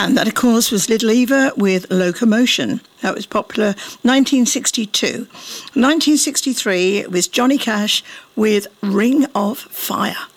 And that, of course, was Little Eva with Locomotion. That was popular 1962. 1963 was Johnny Cash with Ring of Fire.